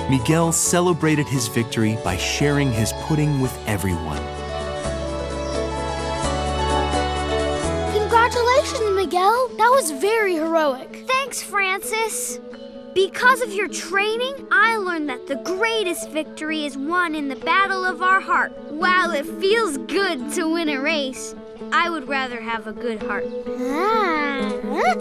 Miguel celebrated his victory by sharing his pudding with everyone. Congratulations, Miguel. That was very heroic. Thanks, Francis. Because of your training, I learned that the greatest victory is won in the battle of our heart. While it feels good to win a race, I would rather have a good heart.